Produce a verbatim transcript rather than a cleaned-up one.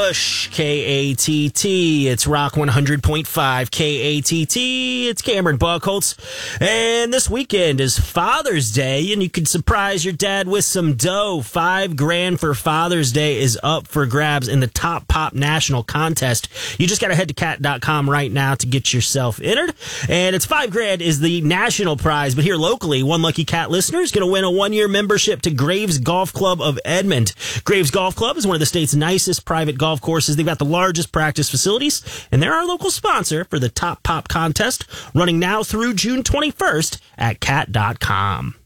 Push, K A T T. It's Rock one hundred point five, K A T T. It's Cameron Buckholtz. And this weekend is Father's Day, and you can surprise your dad with some dough. Five grand for Father's Day is up for grabs in the Top Pop National Contest. You just got to head to cat dot com right now to get yourself entered. And it's five grand is the national prize. But here locally, one lucky cat listener is going to win a one-year membership to Graves Golf Club of Edmond. Graves Golf Club is one of the state's nicest private golf courses. They've got the largest practice facilities, and they're our local sponsor for the Top Pop contest, running now through June twenty-first at cat dot com.